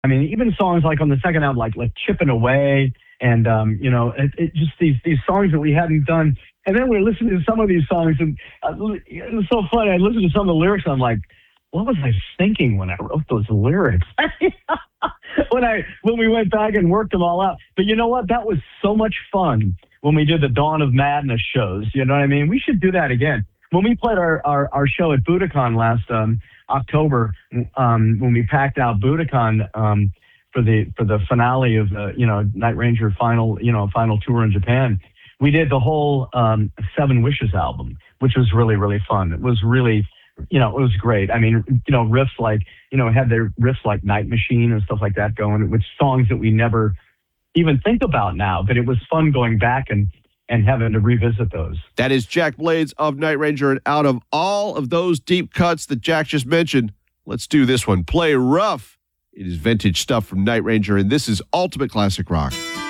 I mean, even songs like on the second album, like Chipping Away, and it just these songs that we hadn't done. And then we're listening to some of these songs, and it was so funny. I listened to some of the lyrics, and I'm like, what was I thinking when I wrote those lyrics? when we went back and worked them all out. But you know what? That was so much fun when we did the Dawn of Madness shows. You know what I mean? We should do that again. When we played our show at Budokan last October, when we packed out Budokan for the finale of the Night Ranger final tour in Japan, we did the whole Seven Wishes album, which was really, really fun. It was really, it was great. I mean, riffs like, had their riffs like Night Machine and stuff like that going, with songs that we never even think about now. But it was fun going back and having to revisit those. That is Jack Blades of Night Ranger. And out of all of those deep cuts that Jack just mentioned, let's do this one. Play Rough. It is vintage stuff from Night Ranger, and this is Ultimate Classic Rock.